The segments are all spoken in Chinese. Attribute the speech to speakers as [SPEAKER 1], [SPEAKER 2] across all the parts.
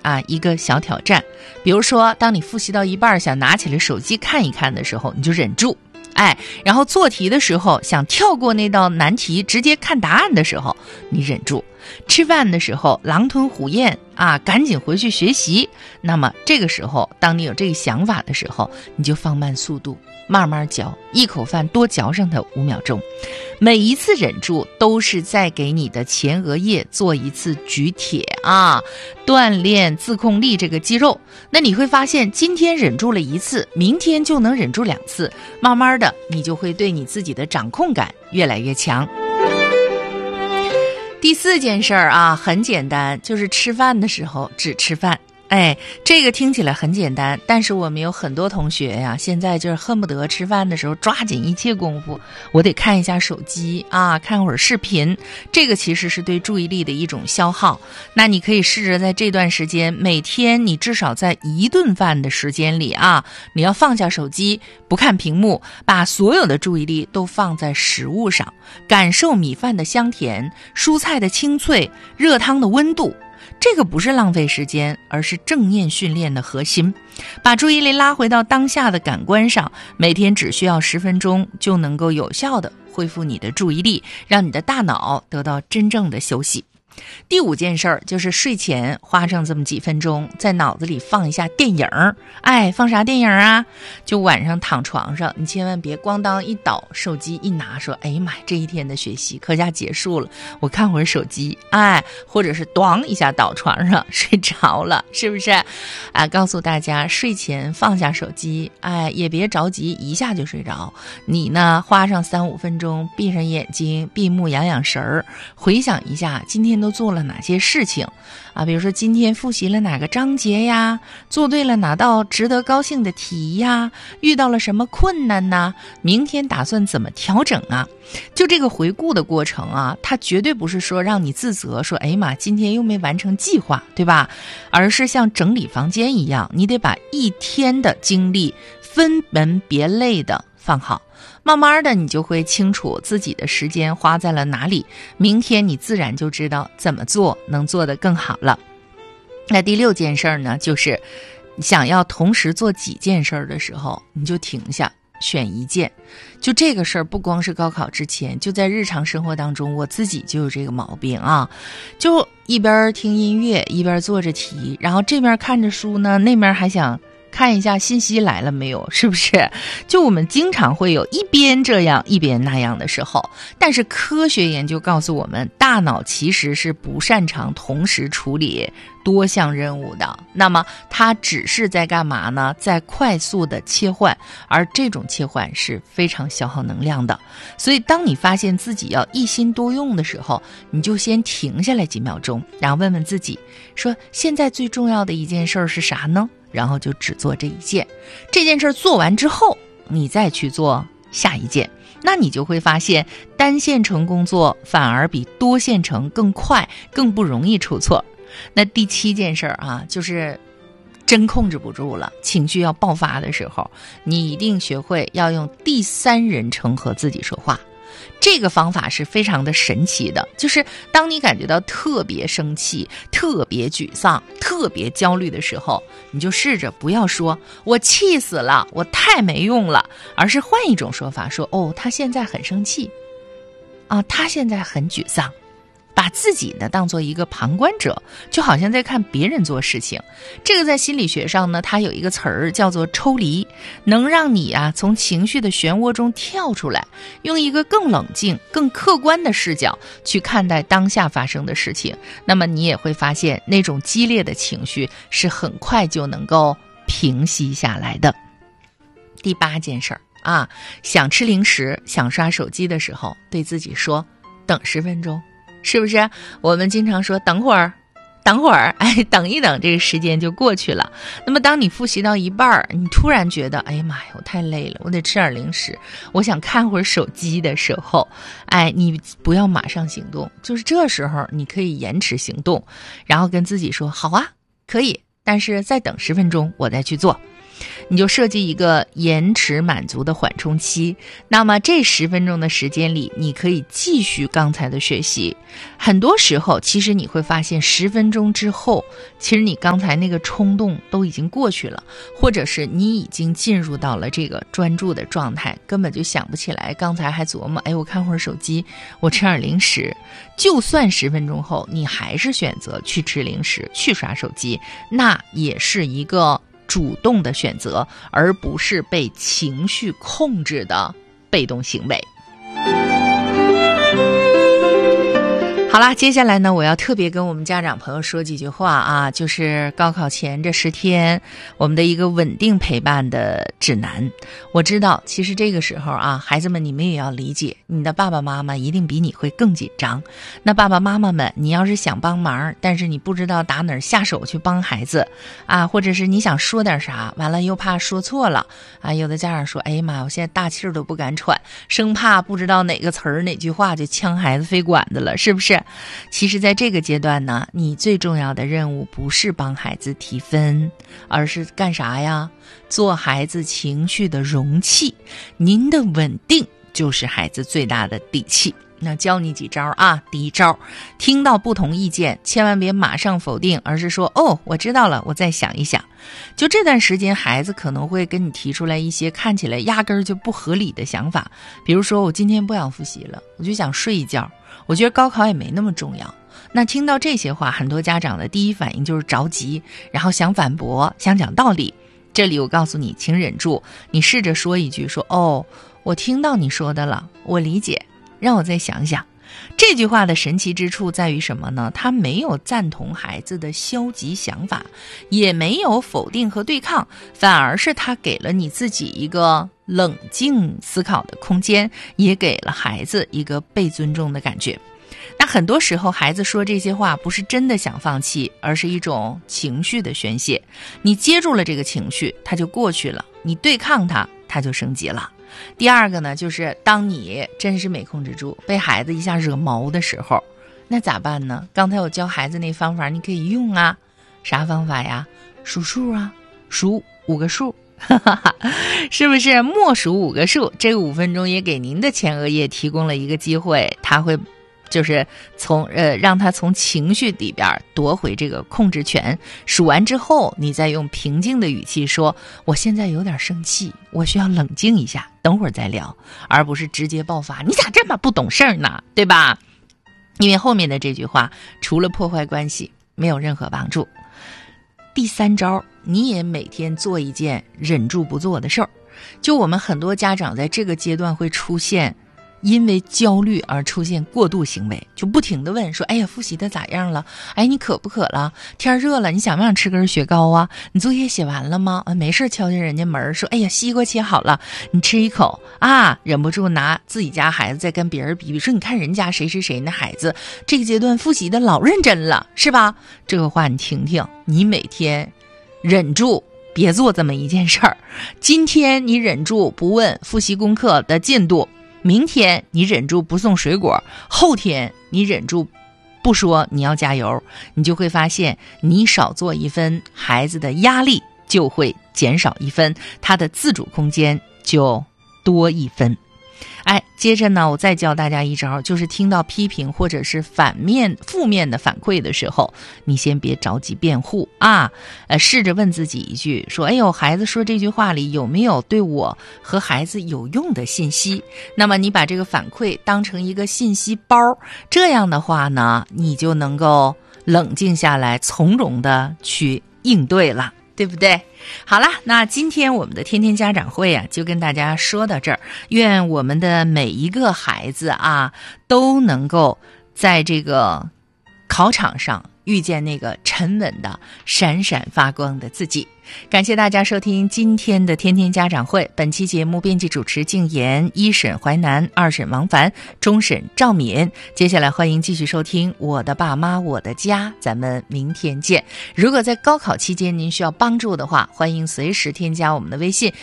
[SPEAKER 1] 一个小挑战。比如说当你复习到一半想拿起来手机看一看的时候，你就忍住，然后做题的时候想跳过那道难题直接看答案的时候，你忍住。吃饭的时候狼吞虎咽赶紧回去学习。那么这个时候当你有这个想法的时候，你就放慢速度，慢慢嚼，一口饭多嚼上它5秒钟。每一次忍住都是在给你的前额叶做一次举铁锻炼自控力这个肌肉。那你会发现今天忍住了1次，明天就能忍住2次，慢慢的你就会对你自己的掌控感越来越强。第4件事很简单，就是吃饭的时候只吃饭。这个听起来很简单，但是我们有很多同学呀，现在就是恨不得吃饭的时候抓紧一切功夫，我得看一下手机看会儿视频，这个其实是对注意力的一种消耗。那你可以试着在这段时间，每天你至少在1顿饭的时间里你要放下手机，不看屏幕，把所有的注意力都放在食物上，感受米饭的香甜，蔬菜的清脆，热汤的温度。这个不是浪费时间，而是正念训练的核心。把注意力拉回到当下的感官上，每天只需要10分钟就能够有效的恢复你的注意力，让你的大脑得到真正的休息。第5件事儿就是睡前花上这么几分钟，在脑子里放一下电影。放啥电影就晚上躺床上，你千万别咣当一倒，手机一拿，说哎呀妈，这一天的学习课假结束了，我看会儿手机，或者是咣一下倒床上睡着了，是不是告诉大家睡前放下手机，也别着急一下就睡着。你呢花上3-5分钟，闭上眼睛，闭目养养神儿，回想一下今天都做了哪些事情比如说今天复习了哪个章节呀，做对了哪道值得高兴的题呀，遇到了什么困难呢，明天打算怎么调整就这个回顾的过程它绝对不是说让你自责，说哎呀妈，今天又没完成计划，对吧？而是像整理房间一样，你得把一天的精力分门别类的放好，慢慢的你就会清楚自己的时间花在了哪里，明天你自然就知道怎么做能做得更好了。那第6件事呢，就是想要同时做几件事的时候，你就停下选1件。就这个事儿不光是高考之前，就在日常生活当中，我自己就有这个毛病就一边听音乐一边做着题，然后这边看着书呢，那边还想看一下信息来了没有，是不是？就我们经常会有一边这样一边那样的时候，但是科学研究告诉我们，大脑其实是不擅长同时处理多项任务的。那么它只是在干嘛呢？在快速的切换，而这种切换是非常消耗能量的。所以当你发现自己要一心多用的时候，你就先停下来几秒钟，然后问问自己，说现在最重要的一件事是啥呢？然后就只做这一件，这件事做完之后，你再去做下一件，那你就会发现单线程工作反而比多线程更快，更不容易出错。那第7件事就是真控制不住了，情绪要爆发的时候，你一定学会要用第3人称和自己说话。这个方法是非常的神奇的，就是当你感觉到特别生气、特别沮丧、特别焦虑的时候，你就试着不要说我气死了，我太没用了，而是换一种说法，说他现在很生气他现在很沮丧，把自己呢当做一个旁观者，就好像在看别人做事情。这个在心理学上呢，它有一个词儿叫做抽离，能让你从情绪的漩涡中跳出来，用一个更冷静、更客观的视角去看待当下发生的事情。那么你也会发现，那种激烈的情绪是很快就能够平息下来的。第8件事想吃零食、想刷手机的时候，对自己说等10分钟。是不是我们经常说等会儿等一等，这个时间就过去了。那么当你复习到一半，你突然觉得哎呀妈呀，我太累了，我得吃点零食，我想看会儿手机的时候，你不要马上行动，就是这时候你可以延迟行动，然后跟自己说好可以，但是再等10分钟我再去做。 你就设计一个延迟满足的缓冲期。那么这10分钟的时间里，你可以继续刚才的学习。很多时候其实你会发现10分钟之后，其实你刚才那个冲动都已经过去了，或者是你已经进入到了这个专注的状态，根本就想不起来刚才还琢磨，我看会儿手机，我吃点零食。就算10分钟后你还是选择去吃零食，去刷手机，那也是一个主动的选择，而不是被情绪控制的被动行为。好啦，接下来呢，我要特别跟我们家长朋友说几句话啊，就是高考前这10天，我们的一个稳定陪伴的指南。我知道，其实这个时候啊，孩子们你们也要理解，你的爸爸妈妈一定比你会更紧张。那爸爸妈妈们，你要是想帮忙，但是你不知道打哪儿下手去帮孩子啊，或者是你想说点啥，完了又怕说错了啊，有的家长说，哎呀妈，我现在大气儿都不敢喘，生怕不知道哪个词儿哪句话就呛孩子肺管子了，是不是？其实在这个阶段呢，你最重要的任务不是帮孩子提分，而是干啥呀？做孩子情绪的容器。您的稳定就是孩子最大的底气。那教你几招啊。第一招，听到不同意见千万别马上否定，而是说，哦，我知道了，我再想一想。就这段时间，孩子可能会跟你提出来一些看起来压根儿就不合理的想法，比如说，我今天不想复习了，我就想睡一觉，我觉得高考也没那么重要。那听到这些话，很多家长的第一反应就是着急，然后想反驳，想讲道理。这里我告诉你，请忍住，你试着说一句，说，哦，我听到你说的了，我理解，让我再想想。这句话的神奇之处在于什么呢？他没有赞同孩子的消极想法，也没有否定和对抗，反而是他给了你自己一个冷静思考的空间，也给了孩子一个被尊重的感觉。那很多时候孩子说这些话不是真的想放弃，而是一种情绪的宣泄。你接住了这个情绪，它就过去了，你对抗它，它就升级了。第二个呢，就是当你真是没控制住，被孩子一下惹毛的时候，那咋办呢？刚才我教孩子那方法你可以用啊。啥方法呀？数数啊，数5个数是不是？默数5个数，这个5分钟也给您的前额叶提供了一个机会，他会就是让他从情绪里边夺回这个控制权。数完之后，你再用平静的语气说，我现在有点生气，我需要冷静一下，等会儿再聊，而不是直接爆发，你咋这么不懂事儿呢？对吧？因为后面的这句话除了破坏关系没有任何帮助。第3招，你也每天做一件忍住不做的事儿。就我们很多家长在这个阶段会出现因为焦虑而出现过度行为，就不停地问说，哎呀，复习的咋样了？哎，你渴不渴了？天热了，你想不想吃根雪糕啊？你作业写完了吗？没事敲敲人家门说，哎呀，西瓜切好了，你吃一口啊！忍不住拿自己家孩子在跟别人比，说你看人家谁谁谁那孩子这个阶段复习的老认真了，是吧？这个话你听听，你每天忍住别做这么一件事儿。今天你忍住不问复习功课的进度，明天你忍住不送水果，后天你忍住不说你要加油，你就会发现你少做1分，孩子的压力就会减少1分，他的自主空间就多1分。接着呢，我再教大家一招，就是听到批评或者是负面的反馈的时候，你先别着急辩护啊，试着问自己一句，说，哎呦，孩子说这句话里有没有对我和孩子有用的信息？那么你把这个反馈当成一个信息包，这样的话呢，你就能够冷静下来，从容的去应对了，对不对？好啦，那今天我们的天天家长会啊，就跟大家说到这儿。愿我们的每一个孩子啊，都能够在这个考场上遇见那个沉稳的、闪闪发光的自己。感谢大家收听今天的天天家长会，本期节目编辑主持静言，一审淮南，二审王凡，终审赵敏。接下来欢迎继续收听我的爸妈我的家，咱们明天见。如果在高考期间您需要帮助的话，欢迎随时添加我们的微信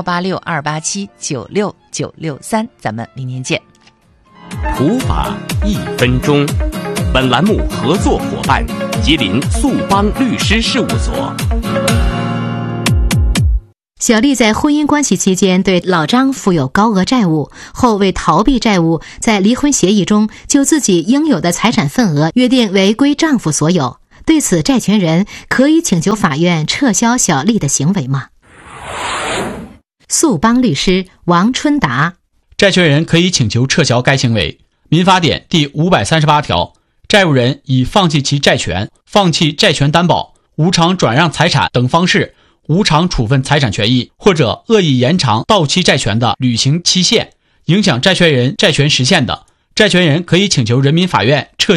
[SPEAKER 1] 186-287-96963，咱们明天见。
[SPEAKER 2] 普法1分钟，本栏目合作伙伴吉林速邦律师事务所。
[SPEAKER 3] 小丽在婚姻关系期间对老张负有高额债务，后为逃避债务，在离婚协议中就自己应有的财产份额约定为归丈夫所有。对此，债权人可以请求法院撤销小丽的行为吗？诉帮律师王春达：
[SPEAKER 4] 债权人可以请求撤销该行为。民法典第538条，债务人以放弃其债权、放弃债权担保、无偿转让财产等方式无偿处分财产权益，或者恶意延长到期债权的履行期限，影响债权人债权实现的，债权人可以请求人民法院撤